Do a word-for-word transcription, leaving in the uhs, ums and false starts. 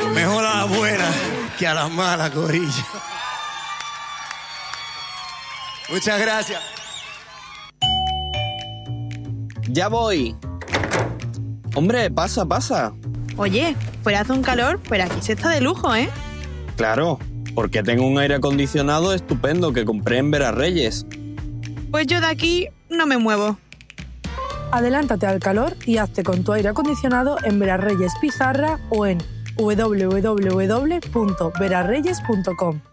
Mejor a la buena que a la mala, corilla. Muchas gracias. Ya voy. Hombre, pasa, pasa. Oye, fuera hace un calor, pero aquí se está de lujo, ¿eh? Claro, porque tengo un aire acondicionado estupendo que compré en Verarreyes. Pues yo de aquí no me muevo. Adelántate al calor y hazte con tu aire acondicionado en Verarreyes Pizarra o en doble u doble u doble u punto verarreyes punto com.